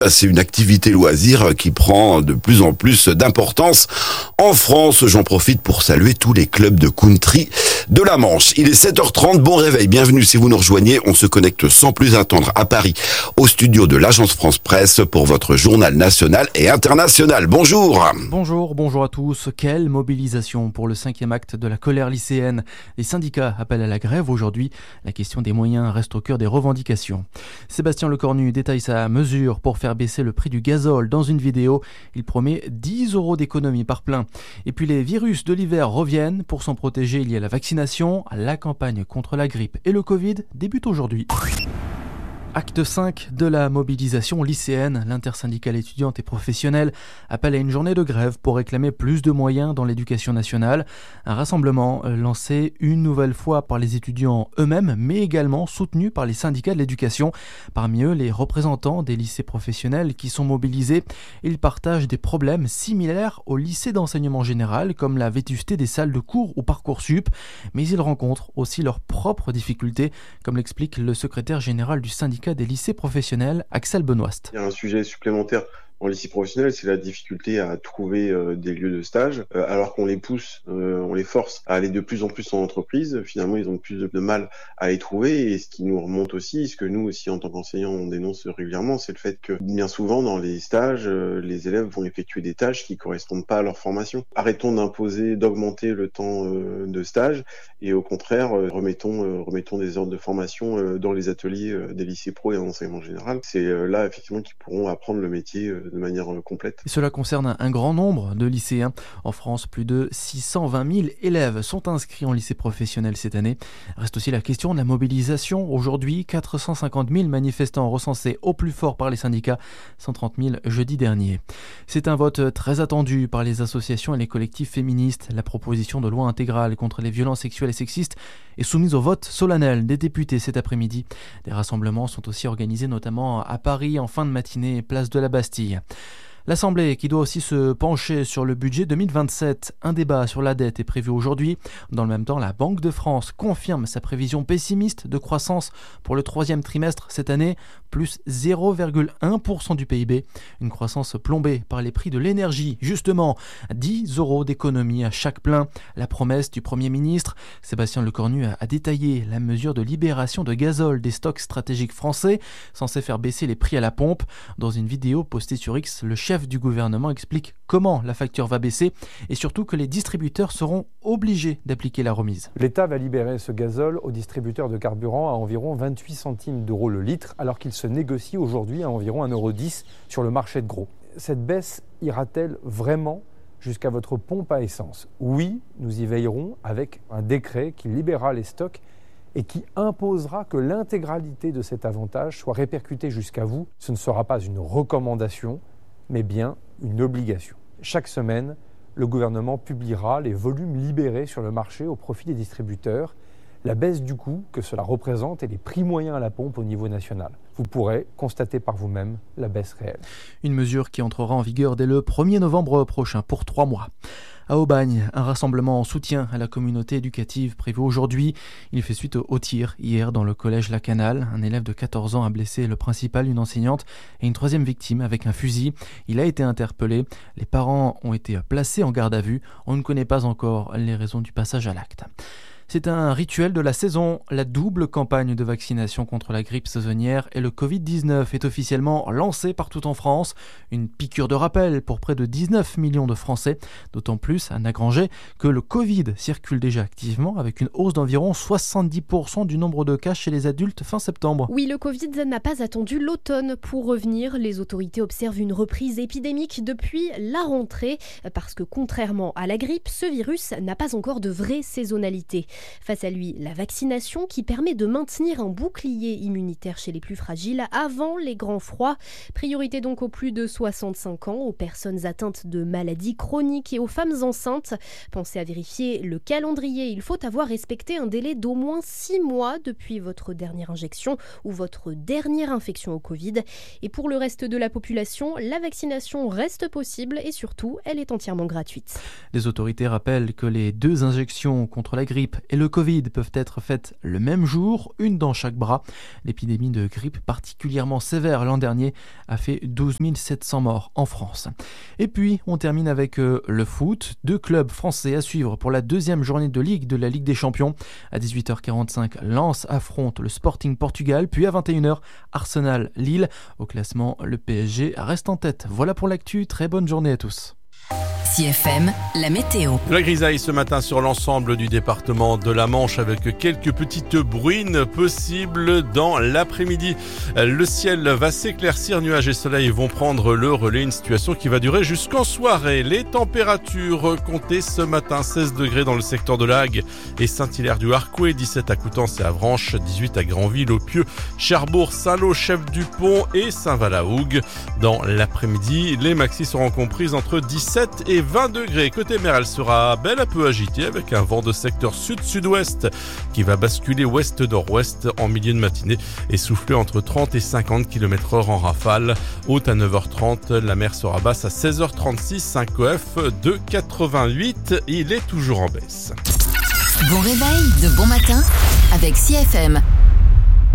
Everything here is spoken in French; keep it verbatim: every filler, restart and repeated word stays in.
C'est une activité loisir qui prend de plus en plus d'importance en France. J'en profite pour saluer tous les clubs de country de la Manche. Il est sept heures trente, bon réveil, bienvenue si vous nous rejoignez. On se connecte sans plus attendre à Paris, au studio de l'Agence France Presse pour votre journal national et international. Bonjour. Bonjour, bonjour à tous. Quelle mobilisation pour le cinquième acte de la colère lycéenne. Les syndicats appellent à la grève aujourd'hui. La question des moyens reste au cœur des revendications. Sébastien Lecornu détaille sa mesure pour faire baisser le prix du gazole dans une vidéo. Il promet dix euros d'économie par plein. Et puis les virus de l'hiver reviennent. Pour s'en protéger, il y a la vaccination. La campagne contre la grippe et le Covid débute aujourd'hui. Acte cinq de la mobilisation lycéenne, l'intersyndicale étudiante et professionnelle appelle à une journée de grève pour réclamer plus de moyens dans l'éducation nationale. Un rassemblement lancé une nouvelle fois par les étudiants eux-mêmes, mais également soutenu par les syndicats de l'éducation. Parmi eux, les représentants des lycées professionnels qui sont mobilisés. Ils partagent des problèmes similaires aux lycées d'enseignement général, comme la vétusté des salles de cours ou Parcoursup. Mais ils rencontrent aussi leurs propres difficultés, comme l'explique le secrétaire général du syndicat des lycées professionnels, Axel Benoist. Il y a un sujet supplémentaire en lycée professionnel, c'est la difficulté à trouver euh, des lieux de stage, euh, alors qu'on les pousse, euh, on les force à aller de plus en plus en entreprise. Finalement, ils ont plus de, de mal à les trouver. Et ce qui nous remonte aussi, ce que nous aussi en tant qu'enseignants on dénonce régulièrement, c'est le fait que bien souvent dans les stages, euh, les élèves vont effectuer des tâches qui correspondent pas à leur formation. Arrêtons d'imposer, d'augmenter le temps euh, de stage et au contraire euh, remettons euh, remettons des ordres de formation euh, dans les ateliers euh, des lycées pro et en enseignement général. C'est euh, là effectivement qu'ils pourront apprendre le métier euh, de manière complète. Et cela concerne un grand nombre de lycéens. En France, plus de six cent vingt mille élèves sont inscrits en lycée professionnel cette année. Reste aussi la question de la mobilisation. Aujourd'hui, quatre cent cinquante mille manifestants recensés au plus fort par les syndicats, cent trente mille jeudi dernier. C'est un vote très attendu par les associations et les collectifs féministes. La proposition de loi intégrale contre les violences sexuelles et sexistes est soumise au vote solennel des députés cet après-midi. Des rassemblements sont aussi organisés notamment à Paris en fin de matinée, place de la Bastille. L'Assemblée qui doit aussi se pencher sur le budget deux mille vingt-sept. Un débat sur la dette est prévu aujourd'hui. Dans le même temps, la Banque de France confirme sa prévision pessimiste de croissance pour le troisième trimestre cette année, plus zéro virgule un pour cent du P I B. Une croissance plombée par les prix de l'énergie. Justement, dix euros d'économie à chaque plein. La promesse du Premier ministre, Sébastien Lecornu, a détaillé la mesure de libération de gazole des stocks stratégiques français, censée faire baisser les prix à la pompe. Dans une vidéo postée sur X, le chef du gouvernement explique comment la facture va baisser et surtout que les distributeurs seront obligés d'appliquer la remise. L'État va libérer ce gazole aux distributeurs de carburant à environ vingt-huit centimes d'euros le litre, alors qu'il se négocie aujourd'hui à environ un euro dix sur le marché de gros. Cette baisse ira-t-elle vraiment jusqu'à votre pompe à essence? Oui, nous y veillerons avec un décret qui libérera les stocks et qui imposera que l'intégralité de cet avantage soit répercutée jusqu'à vous. Ce ne sera pas une recommandation, mais bien une obligation. Chaque semaine, le gouvernement publiera les volumes libérés sur le marché au profit des distributeurs, la baisse du coût que cela représente et les prix moyens à la pompe au niveau national. Vous pourrez constater par vous-même la baisse réelle. Une mesure qui entrera en vigueur dès le premier novembre prochain pour trois mois. À Aubagne, un rassemblement en soutien à la communauté éducative prévu aujourd'hui. Il fait suite au tir hier dans le collège La Canale. Un élève de quatorze ans a blessé le principal, une enseignante et une troisième victime avec un fusil. Il a été interpellé. Les parents ont été placés en garde à vue. On ne connaît pas encore les raisons du passage à l'acte. C'est un rituel de la saison. La double campagne de vaccination contre la grippe saisonnière et le covid dix-neuf est officiellement lancée partout en France. Une piqûre de rappel pour près de dix-neuf millions de Français. D'autant plus à Nagranger que le Covid circule déjà activement avec une hausse d'environ soixante-dix pour cent du nombre de cas chez les adultes fin septembre. Oui, le Covid n'a pas attendu l'automne pour revenir. Les autorités observent une reprise épidémique depuis la rentrée parce que contrairement à la grippe, ce virus n'a pas encore de vraie saisonnalité. Face à lui, la vaccination qui permet de maintenir un bouclier immunitaire chez les plus fragiles avant les grands froids. Priorité donc aux plus de soixante-cinq ans, aux personnes atteintes de maladies chroniques et aux femmes enceintes. Pensez à vérifier le calendrier. Il faut avoir respecté un délai d'au moins six mois depuis votre dernière injection ou votre dernière infection au Covid. Et pour le reste de la population, la vaccination reste possible et surtout, elle est entièrement gratuite. Les autorités rappellent que les deux injections contre la grippe et le Covid peuvent être faites le même jour, une dans chaque bras. L'épidémie de grippe particulièrement sévère l'an dernier a fait douze mille sept cents morts en France. Et puis, on termine avec euh, le foot. Deux clubs français à suivre pour la deuxième journée de Ligue de la Ligue des Champions. À dix-huit heures quarante-cinq, Lens affronte le Sporting Portugal, puis à vingt et une heures, Arsenal-Lille. Au classement, le P S G reste en tête. Voilà pour l'actu, très bonne journée à tous. C F M, la météo. La grisaille ce matin sur l'ensemble du département de la Manche avec quelques petites bruines possibles dans l'après-midi. Le ciel va s'éclaircir, nuages et soleil vont prendre le relais, une situation qui va durer jusqu'en soirée. Les températures comptées ce matin, seize degrés dans le secteur de l'Ague et Saint-Hilaire-du-Harcouët, dix-sept à Coutances et Avranches, dix-huit à Granville, au Pieux, Cherbourg, Saint-Lô, Chef-du-Pont et Saint-Valahougue. Dans l'après-midi, les maxis seront comprises entre dix-sept et vingt degrés. Côté mer, elle sera belle à peu agitée avec un vent de secteur sud-sud-ouest qui va basculer ouest-nord-ouest en milieu de matinée et souffler entre trente et cinquante kilomètres heure en rafale. Haute à neuf heures trente, la mer sera basse à seize heures trente-six, un C O F de quatre-vingt-huit. Il est toujours en baisse. Bon réveil de bon matin avec C F M.